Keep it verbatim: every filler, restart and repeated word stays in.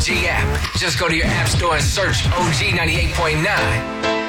O G app. Just go to your app store and search O G ninety-eight point nine.